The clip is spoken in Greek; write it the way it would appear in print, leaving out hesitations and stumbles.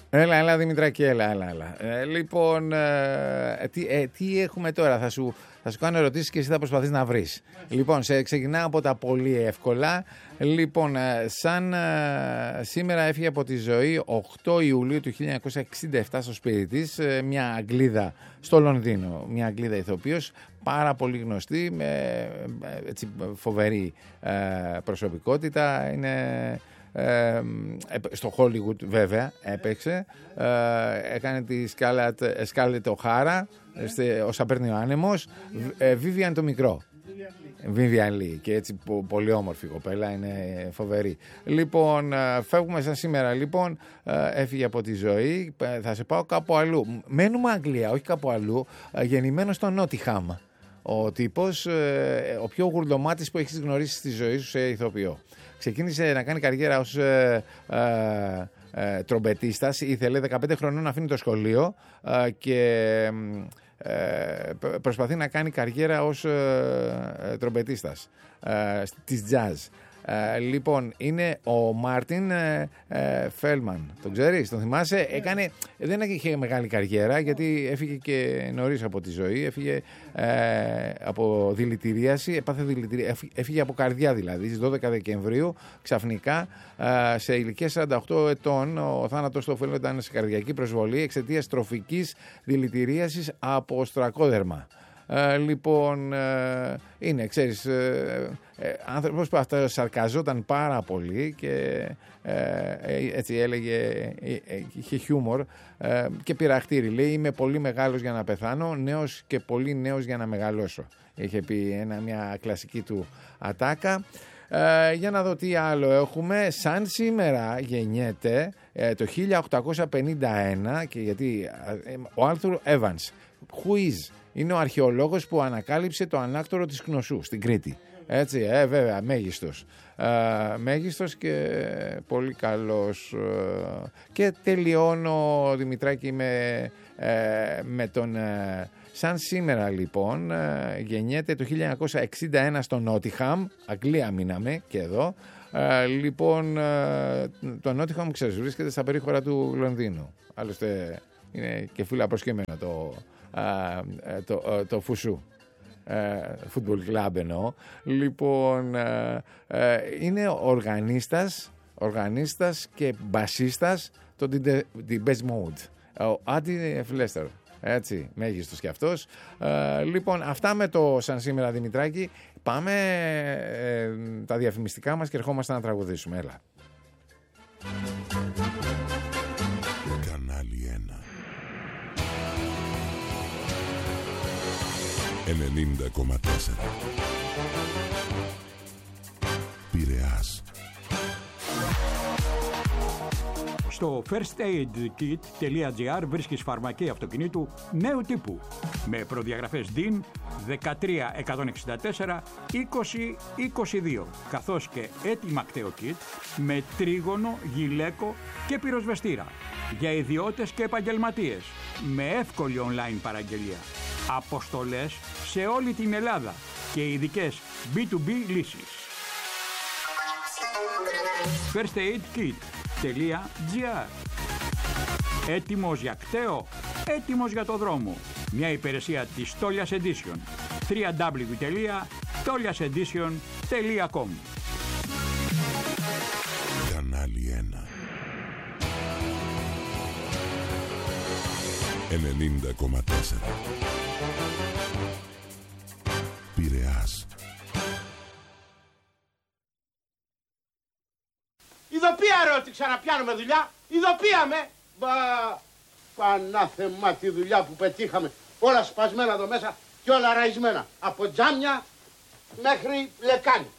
Έλα Δημητράκη, έλα. Λοιπόν, τι έχουμε τώρα, θα σου κάνω ερωτήσεις και εσύ θα προσπαθείς να βρεις. Λοιπόν, ξεκινάω από τα πολύ εύκολα. Λοιπόν, σαν σήμερα έφυγε από τη ζωή 8 Ιουλίου του 1967 στο σπίτι της μια Αγγλίδα στο Λονδίνο, μια Αγγλίδα ηθοποιός, πάρα πολύ γνωστή, με έτσι, φοβερή προσωπικότητα, είναι... στο Hollywood βέβαια έπαιξε, έκανε τη Scarlett O'Hara όσα παίρνει ο άνεμος, Vivian το μικρό, Vivian Lee, και έτσι πολύ όμορφη κοπέλα, είναι φοβερή. Λοιπόν, φεύγουμε σαν σήμερα, λοιπόν, έφυγε από τη ζωή, θα σε πάω κάπου αλλού, μένουμε Αγγλία, όχι κάπου αλλού, γεννημένος στο Νότιχαμ ο τύπος, ο πιο γουρλωμάτης που έχεις γνωρίσει στη ζωή σου σε ηθοποιό. Ξεκίνησε να κάνει καριέρα ως τρομπετίστας, ήθελε 15 χρονών να αφήνει το σχολείο και προσπαθεί να κάνει καριέρα ως τρομπετίστας της jazz. Λοιπόν, είναι ο Μάρτιν Φέλμαν. Τον ξέρεις, τον θυμάσαι? Δεν είχε μεγάλη καριέρα γιατί έφυγε και νωρίς από τη ζωή. Έφυγε από δηλητηρίαση, έφυγε από καρδιά δηλαδή. Στις 12 Δεκεμβρίου ξαφνικά, σε ηλικία 48 ετών, ο θάνατος του Φέλμαν ήταν σε καρδιακή προσβολή εξαιτίας τροφικής δηλητηρίασης από οστρακόδερμα. Λοιπόν, είναι, ξέρεις, άνθρωπος που αυτό σαρκαζόταν πάρα πολύ και έτσι έλεγε, είχε χιούμορ και πειραχτήρι. Λέει, είμαι πολύ μεγάλος για να πεθάνω, νέος και πολύ νέος για να μεγαλώσω. Είχε πει μια κλασική του ατάκα. Για να δω τι άλλο έχουμε. Σαν σήμερα γεννιέται το 1851, και γιατί ο Άρθουρ Evans, who is, είναι ο αρχαιολόγος που ανακάλυψε το ανάκτορο της Κνωσού στην Κρήτη. Έτσι, βέβαια, μέγιστος και πολύ καλός. Και τελειώνω, Δημητράκη, με τον... Σαν σήμερα, λοιπόν, γεννιέται το 1961 στο Νότιχαμ, Αγγλία μείναμε και εδώ. Λοιπόν, το Νότιχαμ, ξέρεις, βρίσκεται στα περίχωρα του Λονδίνου. Άλλωστε, είναι και φύλλα προσκύμενο το Φουσού. Football Club εννοώ. Λοιπόν, είναι οργανίστας και μπασίστας το Depeche Mode, ο Άντι Φλέστερ. Έτσι, μέγιστος κι αυτός. Λοιπόν, αυτά με το σαν σήμερα, Δημητράκη. Πάμε τα διαφημιστικά μας και ερχόμαστε να τραγουδήσουμε. Έλα. Κανάλι 1 90,4 Πειραιάς. Στο firstaidkit.gr βρίσκεις φαρμακεία αυτοκινήτου νέου τύπου με προδιαγραφές DIN 13164 2022, καθώς και έτοιμα κταίο kit με τρίγωνο, γυλαίκο και πυροσβεστήρα για ιδιώτες και επαγγελματίες με εύκολη online παραγγελία, αποστολές σε όλη την Ελλάδα και ειδικές B2B λύσεις. firstaidkit.gr. Έτοιμος για κταίο, έτοιμος για το δρόμο. Μια υπηρεσία της Tolias Edition. www.toliasedition.com. Κανάλι 1 90,4 Πειραιάς. Ειδοπία ρε, ότι ξαναπιάνουμε δουλειά. Ειδοπία με. Μπα, πανάθεμα τη δουλειά που πετύχαμε. Όλα σπασμένα εδώ μέσα και όλα ραϊσμένα. Από τζάμια μέχρι λεκάνη.